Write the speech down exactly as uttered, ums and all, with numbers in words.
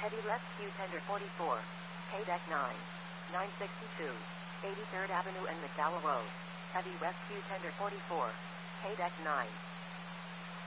Heavy Rescue Tender forty-four. K-Deck nine. nine sixty-two. eighty-third Avenue and McDowell Road. Heavy Rescue Tender forty-four. K-Deck nine.